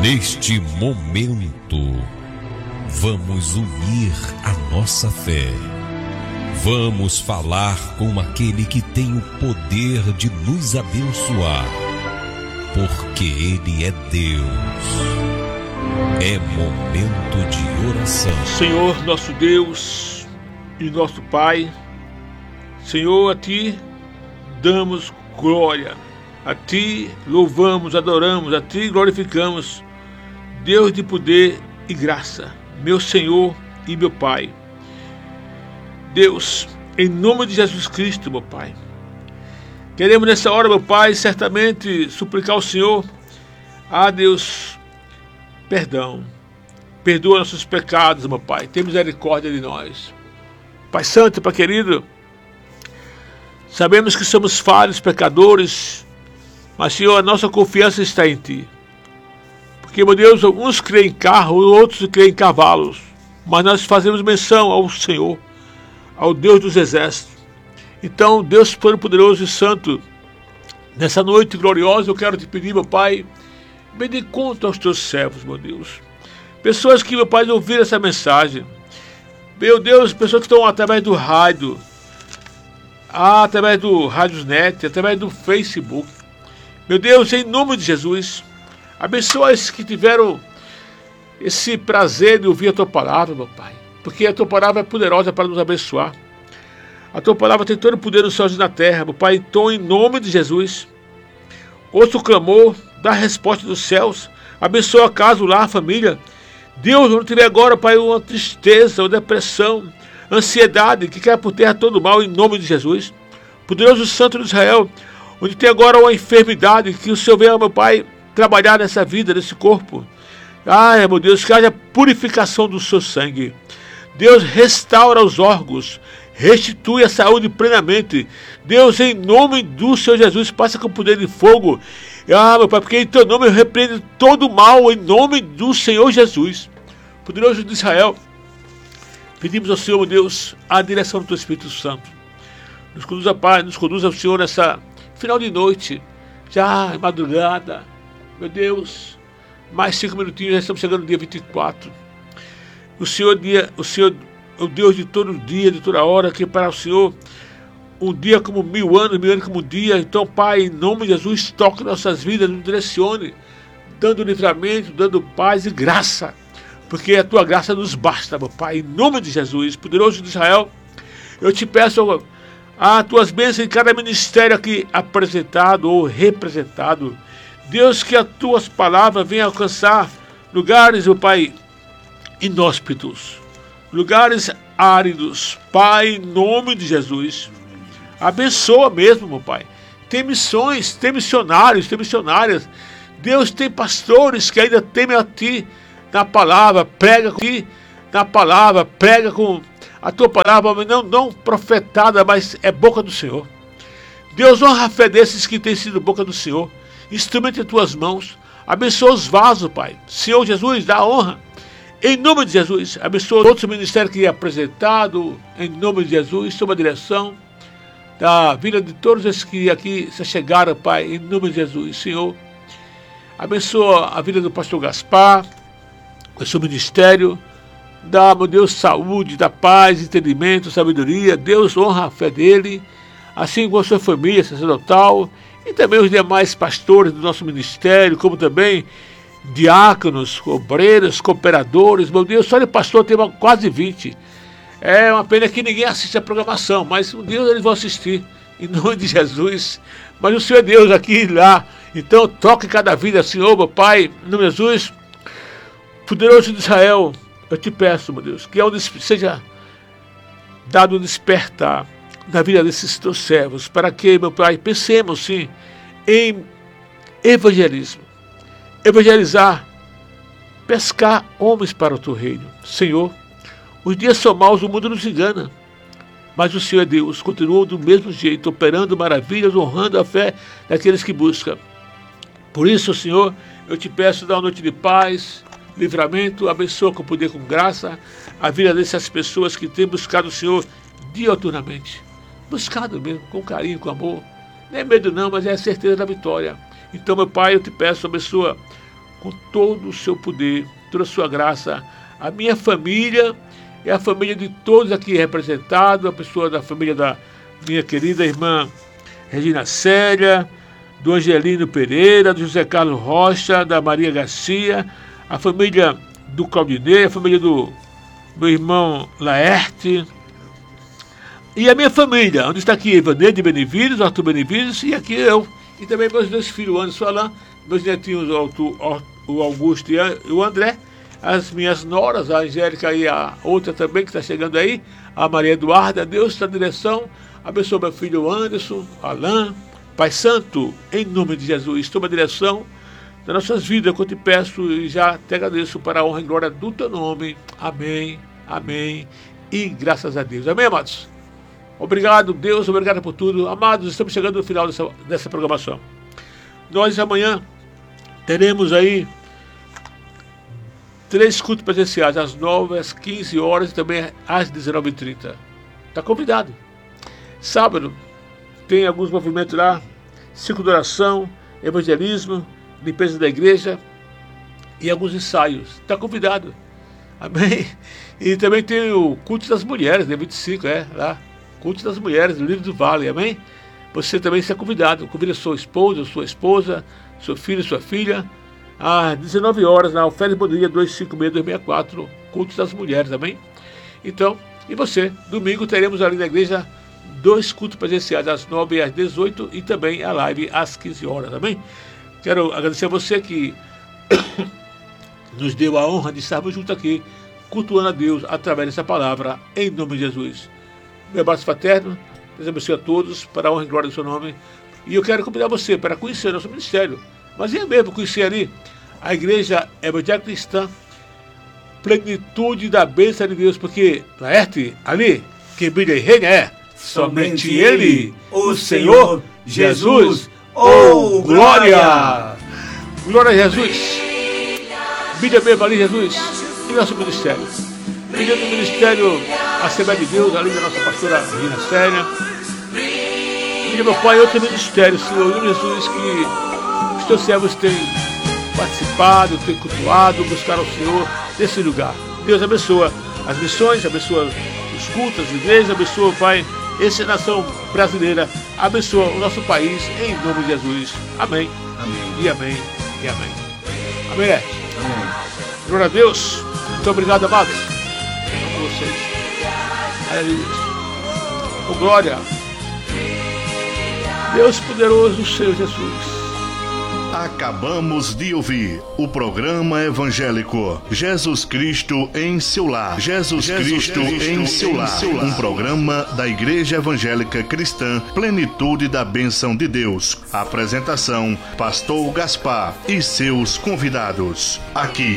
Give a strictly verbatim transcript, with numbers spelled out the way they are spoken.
Neste momento, vamos unir a nossa fé. Vamos falar com aquele que tem o poder de nos abençoar, porque Ele é Deus. É momento de oração. Senhor, nosso Deus e nosso Pai, Senhor, a Ti damos glória, a Ti louvamos, adoramos, a Ti glorificamos, Deus de poder e graça, meu Senhor e meu Pai. Deus, em nome de Jesus Cristo, meu Pai, queremos nessa hora, meu Pai, certamente suplicar ao Senhor, ah Deus, perdão, perdoa nossos pecados, meu Pai, tem misericórdia de nós. Pai Santo, Pai querido, sabemos que somos falhos, pecadores, mas Senhor, a nossa confiança está em Ti. Porque, meu Deus, uns creem em carro, outros creem em cavalos, mas nós fazemos menção ao Senhor, ao Deus dos exércitos. Então, Deus Todo-Poderoso e Santo, nessa noite gloriosa, eu quero te pedir, meu Pai, me dê conta aos teus servos, meu Deus. Pessoas que, meu Pai, ouviram essa mensagem. Meu Deus, pessoas que estão através do rádio, ah, através do Radiosnet, através do Facebook. Meu Deus, em nome de Jesus, abençoa esses que tiveram esse prazer de ouvir a Tua palavra, meu Pai. Porque a Tua palavra é poderosa para nos abençoar. A Tua palavra tem todo o poder nos céus e na terra, meu Pai. Então, em nome de Jesus, ouça o clamor, dá a resposta dos céus, abençoa a casa, o lar, a família. Deus, onde tiver agora, Pai, uma tristeza, uma depressão, ansiedade, que cai por terra todo mal, em nome de Jesus. Poderoso Santo de Israel, onde tem agora uma enfermidade, que o Senhor venha, meu Pai, trabalhar nessa vida, nesse corpo. Ai, meu Deus, que haja purificação do seu sangue. Deus, restaura os órgãos, restitui a saúde plenamente. Deus, em nome do Senhor Jesus, passa com poder de fogo. Ah, meu Pai, porque em Teu nome eu repreendo todo o mal, em nome do Senhor Jesus. Poderoso de Israel, pedimos ao Senhor, meu Deus, a direção do Teu Espírito Santo. Nos conduza, Pai, nos conduza ao Senhor nessa final de noite, já madrugada. Meu Deus, mais cinco minutinhos, já estamos chegando no dia vinte e quatro. O Senhor, dia, o Senhor é o Deus de todo dia, de toda hora, que para o Senhor um dia como mil anos, mil anos como um dia. Então, Pai, em nome de Jesus, toque nossas vidas, nos direcione, dando livramento, dando paz e graça, porque a Tua graça nos basta, meu Pai, em nome de Jesus. Poderoso de Israel, eu te peço as Tuas bênçãos em cada ministério aqui apresentado ou representado. Deus, que as Tuas palavras venham alcançar lugares, meu Pai, inóspitos, lugares áridos. Pai, em nome de Jesus, abençoa mesmo, meu Pai. Tem missões, tem missionários, tem missionárias. Deus, tem pastores que ainda temem a Ti na palavra, prega com Ti na palavra, prega com a Tua palavra, mas não, não profetada, mas é boca do Senhor. Deus, honra a fé desses que têm sido boca do Senhor. Instrumento em Tuas mãos. Abençoa os vasos, Pai. Senhor Jesus, dá honra. Em nome de Jesus, abençoa outros ministérios que é apresentado, em nome de Jesus, sob a direção da vida de todos esses que aqui se chegaram, Pai, em nome de Jesus. Senhor, abençoa a vida do pastor Gaspar, o seu ministério, dá, meu Deus, saúde, dá paz, entendimento, sabedoria. Deus, honra a fé dele, assim como a sua família sacerdotal, e também os demais pastores do nosso ministério, como também diáconos, obreiros, cooperadores. Meu Deus, só de pastor tem quase vinte. É uma pena que ninguém assiste a programação, mas um dia eles vão assistir, em nome de Jesus. Mas o Senhor é Deus aqui e lá. Então toque cada vida, Senhor, meu Pai, em nome de Jesus. Poderoso de Israel, eu te peço, meu Deus, que onde seja dado um despertar na vida desses teus servos, para que, meu Pai, pensemos sim em evangelismo. Evangelizar, pescar homens para o Teu reino. Senhor, os dias são maus, o mundo nos engana, mas o Senhor é Deus, continua do mesmo jeito, operando maravilhas, honrando a fé daqueles que buscam. Por isso, Senhor, eu te peço, dá uma noite de paz, livramento, abençoa com poder, com graça, a vida dessas pessoas que têm buscado o Senhor dioturnamente. Buscado mesmo, com carinho, com amor. Não é medo não, mas é a certeza da vitória. Então, meu Pai, eu te peço, abençoa com todo o seu poder, toda a sua graça, a minha família e a família de todos aqui representados, a pessoa da família da minha querida irmã Regina Célia, do Angelino Pereira, do José Carlos Rocha, da Maria Garcia, a família do Claudinei, a família do meu irmão Laerte, e a minha família, onde está aqui Evanê de Benevides, Arthur Benevides, e aqui eu, e também meus dois filhos, Anderson e Alain, meus netinhos, o Augusto e o André, as minhas noras, a Angélica e a outra também que está chegando aí, a Maria Eduarda. Deus está na direção, abençoa meu filho Anderson, Alain, Pai Santo, em nome de Jesus, toma a direção das nossas vidas, que eu te peço e já te agradeço para a honra e glória do teu nome. Amém, amém e graças a Deus. Amém, amados? Obrigado, Deus, obrigado por tudo. Amados, estamos chegando no final dessa, dessa programação. Nós amanhã teremos aí três cultos presenciais, às nove, às quinze horas e também às dezenove e trinta. Está convidado. Sábado tem alguns movimentos lá, ciclo de oração, evangelismo, limpeza da igreja e alguns ensaios. Está convidado. Amém? E também tem o culto das mulheres, dia vinte e cinco, é, lá. Culto das mulheres, do Lírio do Vale, amém? Você também está convidado. Convida sua esposa, sua esposa, seu filho, sua filha, às dezenove horas, na Alfredo Bonilla, dois cinco seis dois seis quatro, culto das mulheres, amém? Então, e você? Domingo teremos ali na igreja dois cultos presenciais, às nove e às dezoito, e também a live às quinze horas, amém? Quero agradecer a você que nos deu a honra de estarmos juntos aqui, cultuando a Deus através dessa palavra, em nome de Jesus. Meu abraço fraterno, Deus abençoe a todos, para a honra e glória do seu nome. E eu quero convidar você para conhecer nosso ministério. Mas é mesmo conhecer ali a Igreja Evangélica Cristã, plenitude da bênção de Deus, porque, Laerte, ali, quem brilha e reina é somente Ele, o Senhor Jesus. Oh, glória! Glória a Jesus! Brilha mesmo ali, Jesus, e nosso ministério. Brilha no ministério Assembleia de Deus, ali da nossa pastora Regina Célia. Brilha, meu Pai, outro ministério, Senhor Jesus, que os teus servos têm participado, têm cultuado, buscaram o Senhor nesse lugar. Deus abençoa as missões, abençoa os cultos, as igrejas, abençoa, Pai, essa nação brasileira, abençoa o nosso país, em nome de Jesus. Amém. Amém. E amém. E amém. Amém. Amém. Glória a Deus. Muito obrigado, amados. Amo vocês. Aleluia. Oh, glória. Deus poderoso, Senhor Jesus. Acabamos de ouvir o programa evangélico Jesus Cristo em seu lar. Jesus, Jesus Cristo, Cristo em, seu, em lar. seu lar. Um programa da Igreja Evangélica Cristã, Plenitude da Bênção de Deus. Apresentação, Pastor Gaspar e seus convidados. Aqui